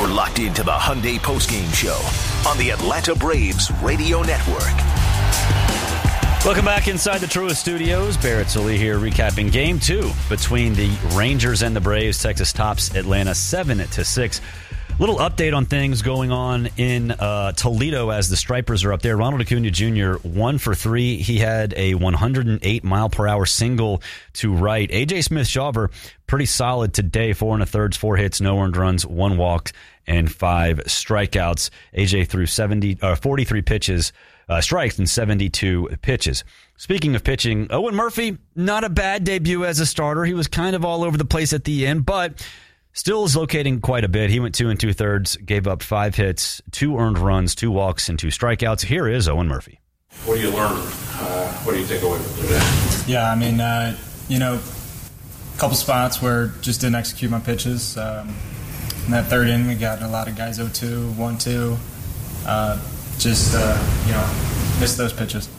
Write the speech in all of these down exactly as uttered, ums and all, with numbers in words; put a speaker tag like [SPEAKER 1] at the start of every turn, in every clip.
[SPEAKER 1] You're locked into the Hyundai Postgame Show on the Atlanta Braves Radio Network.
[SPEAKER 2] Welcome back inside the Truist Studios. Barrett Sully here recapping game two between the Rangers and the Braves. Texas tops Atlanta seven to six. Little update on things going on in uh, Toledo as the Stripers are up there. Ronald Acuna Junior one for three. He had a one hundred eight mile per hour single to right. A J Smith-Shawver, pretty solid today. Four and a thirds, four hits, no earned runs, one walk, and five strikeouts. A J threw seventy, uh, forty-three pitches, uh, strikes, and seventy-two pitches. Speaking of pitching, Owen Murphy, not a bad debut as a starter. He was kind of all over the place at the end, but still is locating quite a bit. He went two and two thirds, gave up five hits, two earned runs, two walks, and two strikeouts. Here is Owen Murphy.
[SPEAKER 3] What do you learn? Uh, what do you take away from today?
[SPEAKER 4] Yeah, I mean, uh, you know, a couple spots where just didn't execute my pitches. Um, in that third inning, we got a lot of guys oh two, one two. Uh, just, uh, you know, missed those pitches.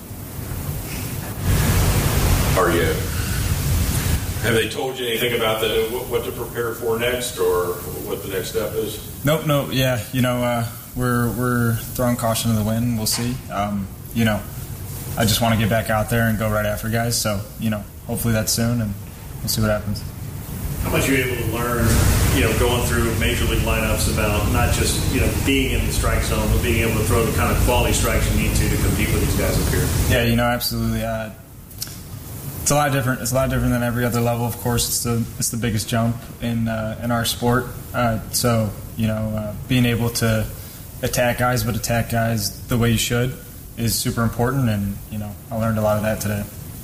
[SPEAKER 3] Are you... Have they told you anything about the, what to prepare for next, or what the next step is?
[SPEAKER 4] Nope, nope. Yeah, you know, uh, we're we're throwing caution to the wind. We'll see. Um, you know, I just want to get back out there and go right after guys. So, you know, hopefully that's soon, and we'll see what happens.
[SPEAKER 5] How much are you able to learn, you know, going through major league lineups about not just, you know, being in the strike zone, but being able to throw the kind of quality strikes you need to to compete with these guys up here?
[SPEAKER 4] Yeah, you know, absolutely. Uh, It's a lot different. It's a lot different than every other level. Of course, it's the it's the biggest jump in uh, in our sport. Uh, so you know, uh, being able to attack guys, but attack guys the way you should, is super important. And you know, I learned a lot of that today.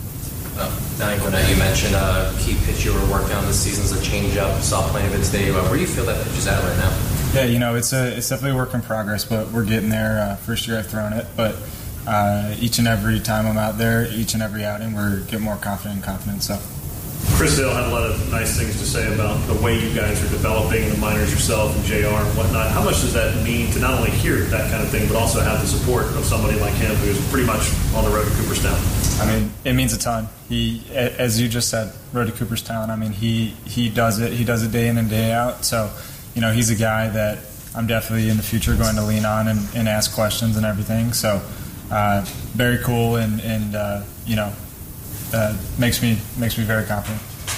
[SPEAKER 6] Uh, Donnie Gwinnett, you mentioned a uh, key pitch you were working on this season is a changeup. Saw plenty of it today. Uh, where do you feel that pitch is at right now?
[SPEAKER 4] Yeah, you know, it's a it's definitely a work in progress, but we're getting there. Uh, first year I've thrown it, but. Uh, each and every time I'm out there, each and every outing, we're getting more confident and confident. So,
[SPEAKER 5] Chris Hill had a lot of nice things to say about the way you guys are developing in the minors yourself and J R and whatnot. How much does that mean to not only hear that kind of thing, but also have the support of somebody like him who's pretty much on the road to Cooperstown?
[SPEAKER 4] I mean, it means a ton. He, as you just said, road to Cooperstown. I mean, he he does it. He does it day in and day out. So, you know, he's a guy that I'm definitely in the future going to lean on and, and ask questions and everything. So. Uh, very cool, and, and uh, you know, uh, makes me makes me very confident.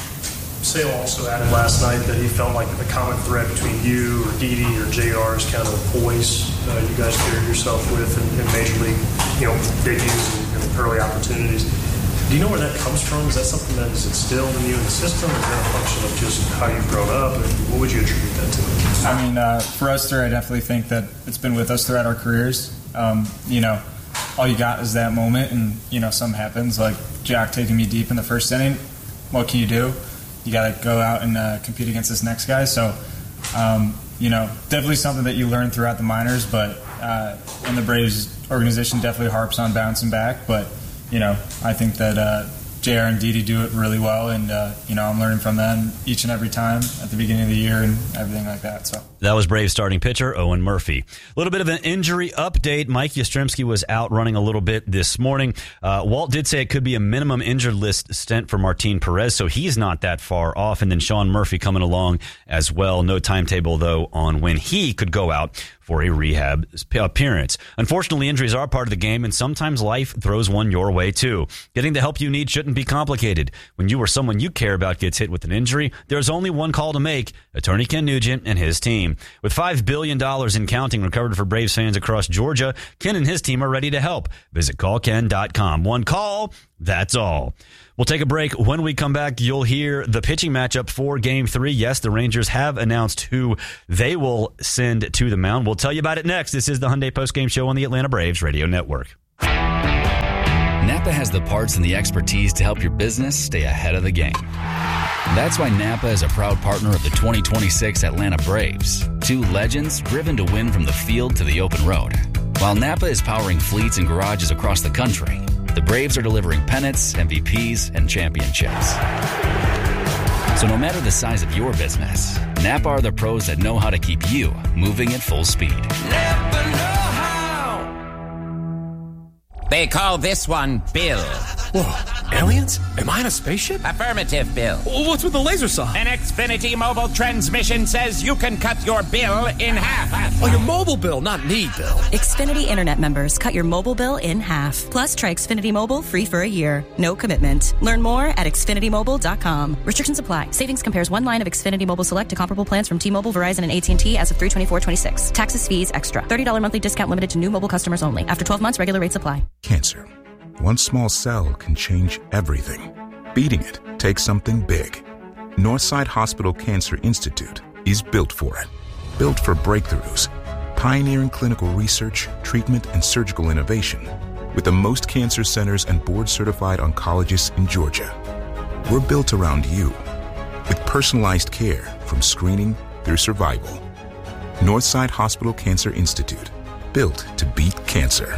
[SPEAKER 7] Sale also added last night that he felt like the common thread between you or Didi or J R is kind of the poise uh, you guys carry yourself with in, in major league, you know, debuts and, and early opportunities. Do you know where that comes from? Is that something that is instilled in you in the system? Is that a function of just how you've grown up? And what would you attribute that to?
[SPEAKER 4] I mean, uh, for us three, I definitely think that it's been with us throughout our careers. Um, you know. All you got is that moment, and you know something happens. Like Jack taking me deep in the first inning. What can you do? You got to go out and uh, compete against this next guy. So, um, you know, definitely something that you learn throughout the minors. But uh, and the Braves organization definitely harps on bouncing back. But you know, I think that uh, J R and Didi do it really well, and uh, you know, I'm learning from them each and every time at the beginning of the year and everything like that. So.
[SPEAKER 2] That was Braves starting pitcher Owen Murphy. A little bit of an injury update. Mike Yastrzemski was out running a little bit this morning. Uh, Walt did say it could be a minimum injured list stint for Martin Perez, so he's not that far off. And then Sean Murphy coming along as well. No timetable, though, on when he could go out for a rehab appearance. Unfortunately, injuries are part of the game, and sometimes life throws one your way, too. Getting the help you need shouldn't be complicated. When you or someone you care about gets hit with an injury, there's only one call to make, attorney Ken Nugent and his team. With five billion dollars in counting recovered for Braves fans across Georgia, Ken and his team are ready to help. Visit call ken dot com. One call, that's all. We'll take a break. When we come back, you'll hear the pitching matchup for Game three. Yes, the Rangers have announced who they will send to the mound. We'll tell you about it next. This is the Hyundai Postgame Show on the Atlanta Braves Radio Network.
[SPEAKER 8] Napa has the parts and the expertise to help your business stay ahead of the game. That's why Napa is a proud partner of the twenty twenty-six Atlanta Braves. Two legends driven to win from the field to the open road. While Napa is powering fleets and garages across the country, the Braves are delivering pennants, M V Ps, and championships. So no matter the size of your business, Napa are the pros that know how to keep you moving at full speed.
[SPEAKER 9] Napa know how. They call this one Bill. Whoa, aliens? Am I in a spaceship?
[SPEAKER 10] Affirmative, Bill.
[SPEAKER 9] What's with the laser saw?
[SPEAKER 10] An Xfinity mobile transmission says you can cut your bill in half.
[SPEAKER 9] Oh, your mobile bill, not me, Bill.
[SPEAKER 11] Xfinity Internet members, cut your mobile bill in half. Plus, try Xfinity Mobile free for a year. No commitment. Learn more at Xfinity Mobile dot com. Restrictions apply. Savings compares one line of Xfinity Mobile Select to comparable plans from T-Mobile, Verizon, and A T and T as of three twenty-four twenty-six. Taxes, fees, extra. thirty dollars monthly discount limited to new mobile customers only. After twelve months, regular rates apply.
[SPEAKER 12] Cancer. One small cell can change everything. Beating it takes something big. Northside Hospital Cancer Institute is built for it. Built for breakthroughs, pioneering clinical research, treatment, and surgical innovation, with the most cancer centers and board-certified oncologists in Georgia. We're built around you, with personalized care from screening through survival. Northside Hospital Cancer Institute, built to beat cancer.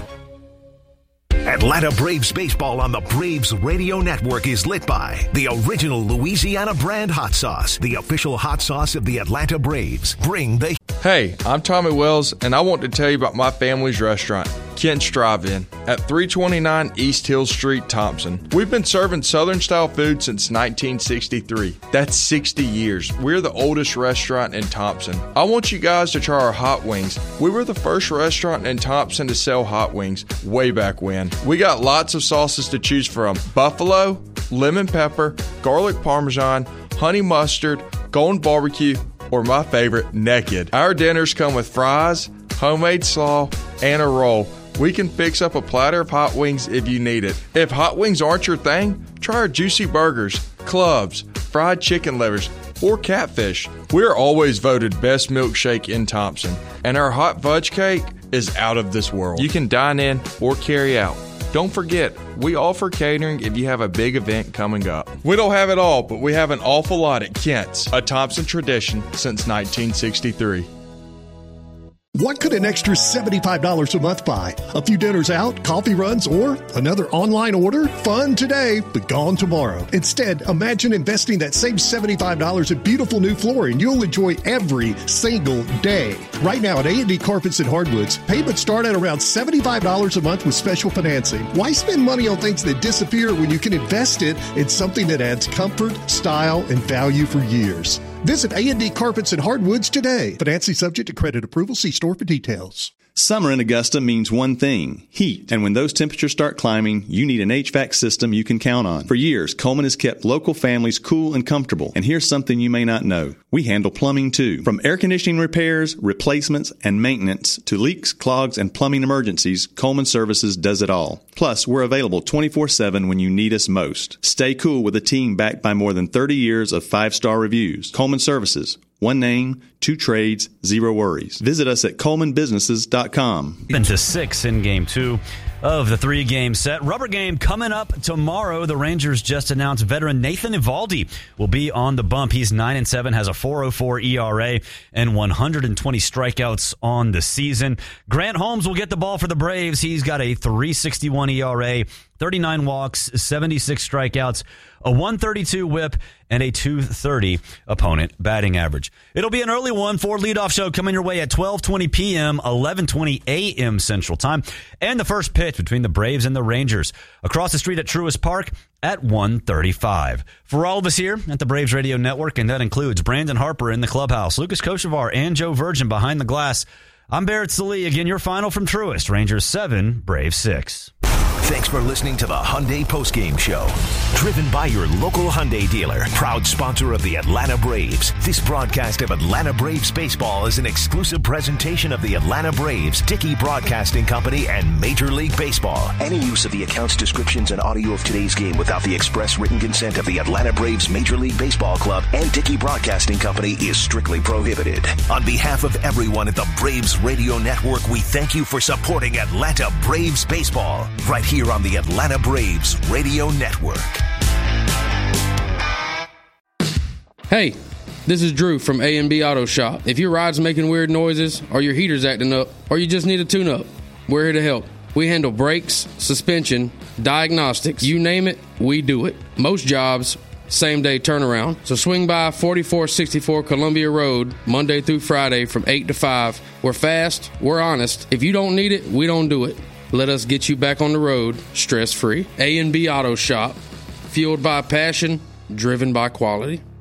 [SPEAKER 1] Atlanta Braves baseball on the Braves Radio Network is lit by the original Louisiana brand hot sauce, the official hot sauce of the Atlanta Braves. Bring the...
[SPEAKER 13] Hey, I'm Tommy Wells, and I want to tell you about my family's restaurant, Kent's Drive-In, at three twenty-nine East Hill Street, Thompson. We've been serving Southern-style food since nineteen sixty-three. That's sixty years. We're the oldest restaurant in Thompson. I want you guys to try our hot wings. We were the first restaurant in Thompson to sell hot wings way back when. We got lots of sauces to choose from. Buffalo, lemon pepper, garlic parmesan, honey mustard, golden barbecue, or my favorite, naked. Our dinners come with fries, homemade slaw, and a roll. We can fix up a platter of hot wings if you need it. If hot wings aren't your thing, try our juicy burgers, clubs, fried chicken livers, or catfish. We're always voted best milkshake in Thompson, and our hot fudge cake is out of this world. You can dine in or carry out. Don't forget, we offer catering if you have a big event coming up. We don't have it all, but we have an awful lot at Kent's, a Thompson tradition since nineteen sixty-three.
[SPEAKER 14] What could an extra seventy-five dollars a month buy? A few dinners out, coffee runs, or another online order? Fun today, but gone tomorrow. Instead, imagine investing that same seventy-five dollars in beautiful new flooring you'll enjoy every single day. Right now at A and D Carpets and Hardwoods, payments start at around seventy-five dollars a month with special financing. Why spend money on things that disappear when you can invest it in something that adds comfort, style, and value for years? Visit A and D Carpets and Hardwoods today. Financing subject to credit approval. See store for details.
[SPEAKER 15] Summer in Augusta means one thing, heat. And when those temperatures start climbing, you need an H V A C system you can count on. For years, Coleman has kept local families cool and comfortable. And here's something you may not know. We handle plumbing too. From air conditioning repairs, replacements, and maintenance to leaks, clogs, and plumbing emergencies, Coleman Services does it all. Plus, we're available twenty-four seven when you need us most. Stay cool with a team backed by more than thirty years of five-star reviews. Coleman Services. One name, two trades, zero worries. Visit us at coleman businesses dot com.
[SPEAKER 2] Into six in game two of the three-game set. Rubber game coming up tomorrow. The Rangers just announced veteran Nathan Eovaldi will be on the bump. He's nine and seven, has a four oh four E R A, and one hundred twenty strikeouts on the season. Grant Holmes will get the ball for the Braves. He's got a three sixty-one E R A, thirty-nine walks, seventy-six strikeouts, a one thirty-two whip, and a two thirty opponent batting average. It'll be an early one for leadoff show coming your way at twelve twenty p.m., eleven twenty a.m. Central Time, and the first pitch between the Braves and the Rangers across the street at Truist Park at one thirty-five. For all of us here at the Braves Radio Network, and that includes Brandon Harper in the clubhouse, Lucas Kochevar, and Joe Virgin behind the glass, I'm Barrett Salee. Again, your final from Truist. Rangers seven, Braves six.
[SPEAKER 1] Thanks for listening to the Hyundai Postgame Show. Driven by your local Hyundai dealer, proud sponsor of the Atlanta Braves. This broadcast of Atlanta Braves baseball is an exclusive presentation of the Atlanta Braves, Dickey Broadcasting Company, and Major League Baseball. Any use of the accounts, descriptions, and audio of today's game without the express written consent of the Atlanta Braves Major League Baseball Club and Dickey Broadcasting Company is strictly prohibited. On behalf of everyone at the Braves Radio Network, we thank you for supporting Atlanta Braves baseball. Right here on the Atlanta Braves Radio Network.
[SPEAKER 16] Hey, this is Drew from A and B Auto Shop. If your ride's making weird noises, or your heater's acting up, or you just need a tune-up, we're here to help. We handle brakes, suspension, diagnostics, you name it, we do it. Most jobs, same-day turnaround. So swing by forty-four sixty-four Columbia Road, Monday through Friday from eight to five. We're fast, we're honest. If you don't need it, we don't do it. Let us get you back on the road stress-free. A and B Auto Shop, fueled by passion, driven by quality.